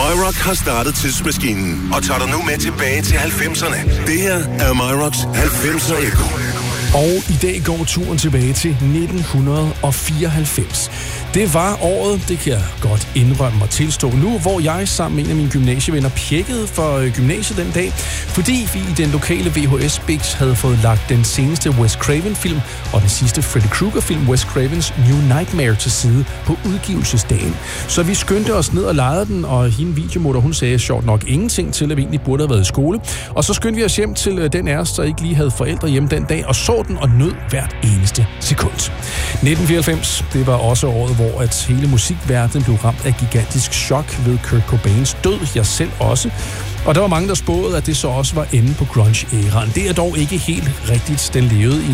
MyRock har startet tidsmaskinen og tager dig nu med tilbage til 90'erne. Det her er MyRocks 90'er Echo. Og i dag går turen tilbage til 1994. Det var året, det kan jeg godt indrømme og tilstå nu, hvor jeg sammen med en af mine gymnasievenner pjekkede for gymnasiet den dag, fordi vi i den lokale VHS-biks havde fået lagt den seneste Wes Craven-film og den sidste Freddy Krueger-film, Wes Cravens New Nightmare, til side på udgivelsesdagen. Så vi skyndte os ned og lejede den, og hende videomutter, hun sagde sjovt nok ingenting til, at vi egentlig burde have været i skole. Og så skyndte vi os hjem til den af os, der ikke lige havde forældre hjemme den dag, og så den og nød hvert eneste sekund. 1994, det var også året, hvor at hele musikverdenen blev ramt af gigantisk chok ved Kurt Cobains død, jeg selv også. Og der var mange, der spåede, at det så også var enden på grunge-æraen. Det er dog ikke helt rigtigt. Den levede i